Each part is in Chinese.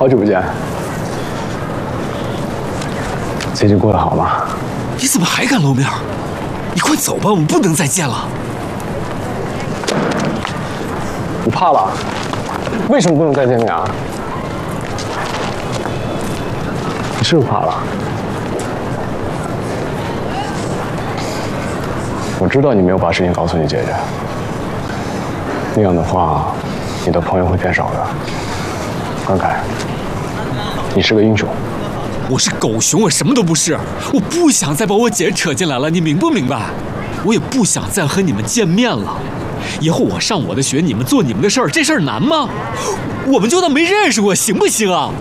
好久不见，最近过得好吗？ 你怎么还敢露面？你快走吧，我们不能再见了。 你怕了？为什么不能再见面啊？你是不是怕了？我知道你没有把事情告诉你姐姐，那样的话，你的朋友会变少的。关凯，你是个英雄。 我是狗熊，我什么都不是。我不想再把我姐扯进来了，你明不明白？我也不想再和你们见面了。以后我上我的学，你们做你们的事儿，这事儿难吗？我们就当没认识过，行不行啊？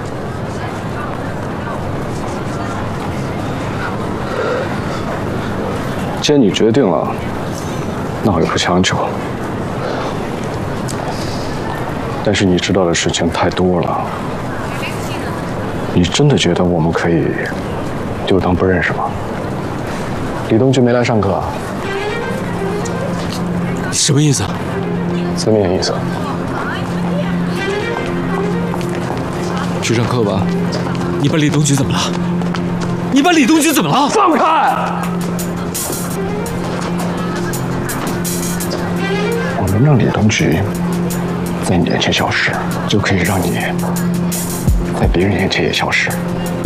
既然你决定了，那我也不强求。但是你知道的事情太多了，你真的觉得我们可以就当不认识吗？李东菊没来上课， 什么意思？ 字面意思。 去上课吧。你把李东菊怎么了？你把李东菊怎么了？ 放开！我能让李东菊在你眼前消失，就可以让你在别人眼前也消失。